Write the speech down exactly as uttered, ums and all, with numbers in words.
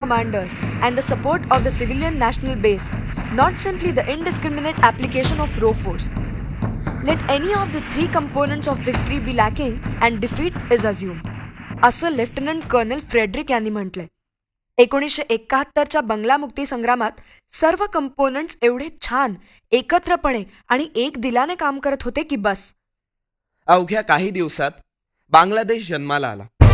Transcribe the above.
commanders, and the support of the civilian national base, not simply the indiscriminate application of raw force. Let any of the three components of victory be lacking and defeat is assumed. असं lieutenant colonel Frederick यांनी म्हटलंय. एकोणीसशे एकाहत्तरच्या बंगला मुक्ती संग्रामात सर्व components एवढे छान एकत्रपणे आणि एक दिलाने काम करत होते की बस. अवघ्या काही दिवसात बांगलादेश जन्माला आला.